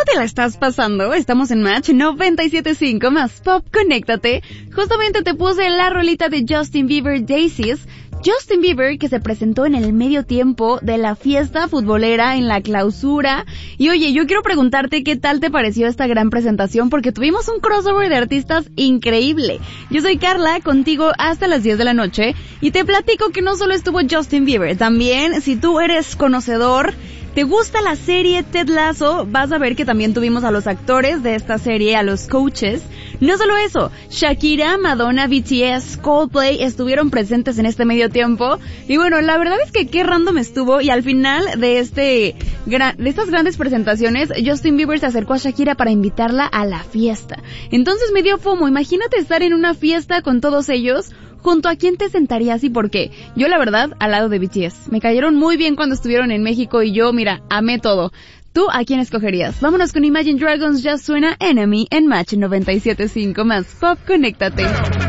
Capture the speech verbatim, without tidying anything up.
te la estás pasando? Estamos en Match noventa y siete punto cinco más Pop, conéctate. Justamente te puse la rolita de Justin Bieber, Daisies. Justin Bieber, que se presentó en el medio tiempo de la fiesta futbolera en la clausura. Y oye, yo quiero preguntarte qué tal te pareció esta gran presentación, porque tuvimos un crossover de artistas increíble. Yo soy Carla, contigo hasta las diez de la noche, y te platico que no solo estuvo Justin Bieber, también, si tú eres conocedor, ¿te gusta la serie Ted Lasso? Vas a ver que también tuvimos a los actores de esta serie, a los coaches. No solo eso, Shakira, Madonna, B T S, Coldplay estuvieron presentes en este medio tiempo. Y bueno, la verdad es que qué random estuvo. Y al final de este de estas grandes presentaciones, Justin Bieber se acercó a Shakira para invitarla a la fiesta. Entonces me dio fomo. Imagínate estar en una fiesta con todos ellos. ¿Junto a quién te sentarías y por qué? Yo, la verdad, al lado de B T S. Me cayeron muy bien cuando estuvieron en México y yo, mira, amé todo. ¿Tú a quién escogerías? Vámonos con Imagine Dragons, ya suena Enemy en Match noventa y siete punto cinco más Pop, conéctate.